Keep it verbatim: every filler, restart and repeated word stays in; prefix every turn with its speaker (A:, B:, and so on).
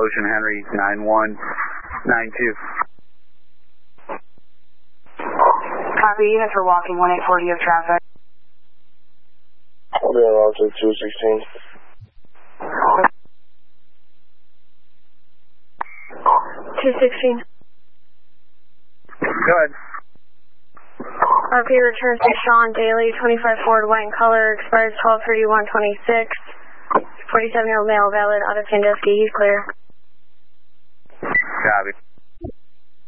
A: Ocean Henry nine one nine two.
B: Copy, unit for walking one eight forty of traffic.
C: I'll be on route to two sixteen.
D: two sixteen.
A: Go ahead.
D: R P returns to Sean Daly, twenty-five Ford, white in color, expires twelve thirty-one twenty-six. forty-seven-year-old male, valid, out of Sandusky, he's clear.
A: Copy.